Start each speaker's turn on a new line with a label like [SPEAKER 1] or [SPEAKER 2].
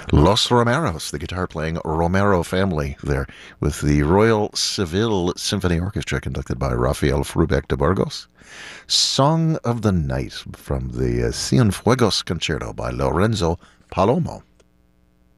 [SPEAKER 1] Los Romeros, the guitar playing Romero family there, with the Royal Seville Symphony Orchestra conducted by Rafael Frubeck de Burgos. Song of the Night from the Cienfuegos Concerto by Lorenzo Palomo.